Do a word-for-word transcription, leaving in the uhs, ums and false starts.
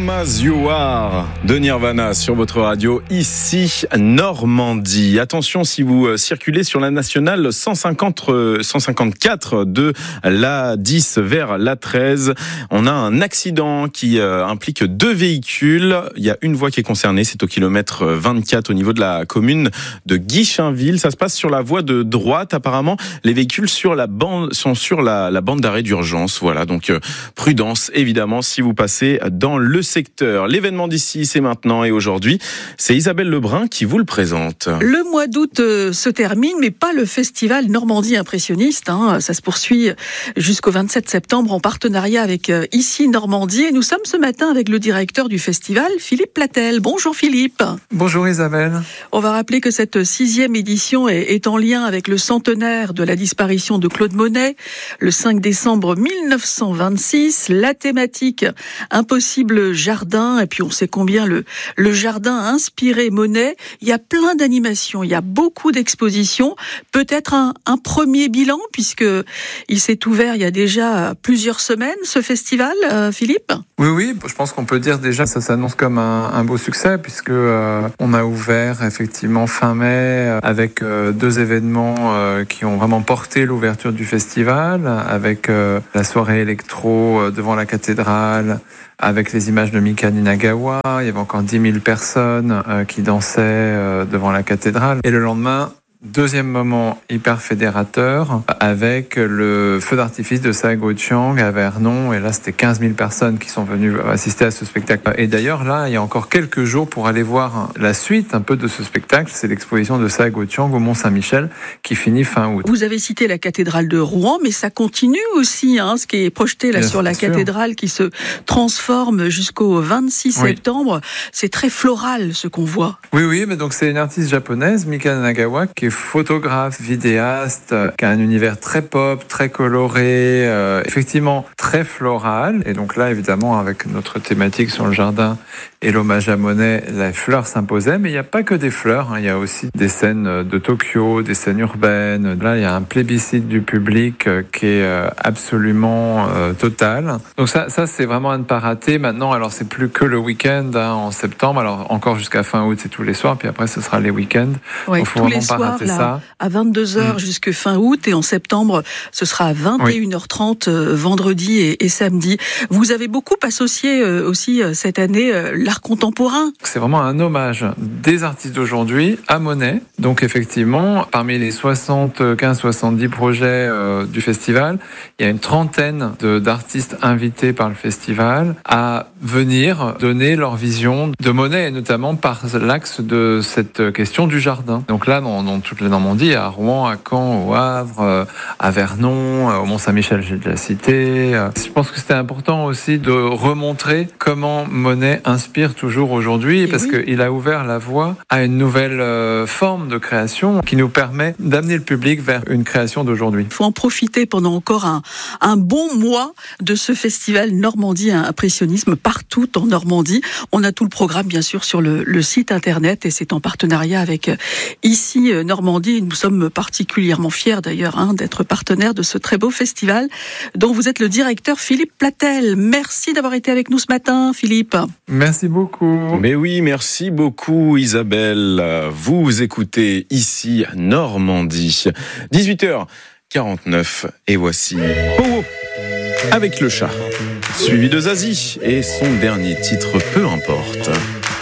Come As You Are de Nirvana sur votre radio, ici Normandie. Attention, si vous circulez sur la nationale cent cinquante, cent cinquante-quatre de l'A dix vers l'A treize, on a un accident qui implique deux véhicules. Il y a une voie qui est concernée, c'est au kilomètre vingt-quatre au niveau de la commune de Guichainville. Ça se passe sur la voie de droite. Apparemment, les véhicules sur la bande sont sur la, la bande d'arrêt d'urgence. Voilà, donc euh, prudence évidemment si vous passez dans le secteur. L'événement d'ici, c'est maintenant et aujourd'hui. C'est Isabelle Lebrun qui vous le présente. Le mois d'août euh, se termine, mais pas le festival Normandie Impressionniste. Hein. Ça se poursuit jusqu'au vingt-sept septembre en partenariat avec euh, Ici Normandie. Et nous sommes ce matin avec le directeur du festival, Philippe Platel. Bonjour Philippe. Bonjour Isabelle. On va rappeler que cette sixième édition est, est en lien avec le centenaire de la disparition de Claude Monet, le cinq décembre mille neuf cent vingt-six. La thématique Impossible jardin, et puis on sait combien le, le jardin a inspiré Monet. Il y a plein d'animations, il y a beaucoup d'expositions. Peut-être un, un premier bilan, puisque il s'est ouvert il y a déjà plusieurs semaines, ce festival, euh, Philippe ? Oui, oui, je pense qu'on peut dire déjà ça s'annonce comme un, un beau succès, puisque euh, on a ouvert effectivement fin mai avec euh, deux événements euh, qui ont vraiment porté l'ouverture du festival, avec euh, la soirée électro euh, devant la cathédrale, avec les images de Mika Ninagawa. Il y avait encore dix mille personnes euh, qui dansaient euh, devant la cathédrale. Et le lendemain, deuxième moment hyper fédérateur, avec le feu d'artifice de Sago Chiang à Vernon. Et là, c'était quinze mille personnes qui sont venues assister à ce spectacle. Et d'ailleurs, là, il y a encore quelques jours pour aller voir la suite un peu de ce spectacle. C'est l'exposition de Sago Chiang au Mont-Saint-Michel qui finit fin août. Vous avez cité la cathédrale de Rouen, mais ça continue aussi, hein, ce qui est projeté là Bien sur la sûr. cathédrale qui se transforme jusqu'au vingt-six oui. septembre. C'est très floral ce qu'on voit. Oui, oui, mais donc c'est une artiste japonaise, Mika Ninagawa, qui est photographe, vidéaste, qui a un univers très pop, très coloré, euh, effectivement très floral. Et donc là, évidemment, avec notre thématique sur le jardin et l'hommage à Monet, les fleurs s'imposaient. Mais il n'y a pas que des fleurs, hein. Il y a aussi des scènes de Tokyo, des scènes urbaines. Là, il y a un plébiscite du public euh, qui est euh, absolument euh, total. Donc ça, ça, c'est vraiment à ne pas rater. Maintenant, alors c'est plus que le week-end hein, en septembre. Alors encore jusqu'à fin août, c'est tous les soirs. Puis après, ce sera les week-ends. Oui, donc, faut tous vraiment les pas soirs. rater Là, ça. à vingt-deux heures mmh. jusque fin août, et en septembre ce sera à vingt et une heures trente oui. euh, vendredi et, et samedi. Vous avez beaucoup associé euh, aussi euh, cette année euh, l'art contemporain. C'est vraiment un hommage des artistes d'aujourd'hui à Monet. Donc effectivement, parmi les soixante-quinze soixante-dix projets euh, du festival, il y a une trentaine de, d'artistes invités par le festival à venir donner leur vision de Monet, et notamment par l'axe de cette question du jardin. Donc là, dans, dans toute la Normandie, à Rouen, à Caen, au Havre, à Vernon, au Mont-Saint-Michel, j'ai déjà cité. Je pense que c'était important aussi de remontrer comment Monet inspire toujours aujourd'hui, et parce oui. qu'il a ouvert la voie à une nouvelle euh, forme de création qui nous permet d'amener le public vers une création d'aujourd'hui. Il faut en profiter pendant encore un, un bon mois de ce festival Normandie Impressionnisme partout en Normandie. On a tout le programme bien sûr sur le, le site internet, et c'est en partenariat avec Ici Normandie. Nous sommes particulièrement fiers d'ailleurs hein, d'être partenaires de ce très beau festival dont vous êtes le directeur Philippe Platel. Merci d'avoir été avec nous ce matin Philippe. Merci beaucoup. Mais oui, merci beaucoup Isabelle. Vous écoutez Ici Normandie. dix-huit heures quarante-neuf et voici Powo avec le chat, suivi de Zazie et son dernier titre Peu